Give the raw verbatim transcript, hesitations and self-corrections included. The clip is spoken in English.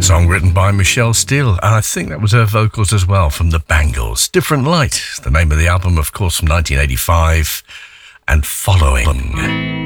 song written by Michelle Steele, and I think that was her vocals as well, from the Bangles. Different Light, the name of the album, of course, from nineteen eighty-five, and Following.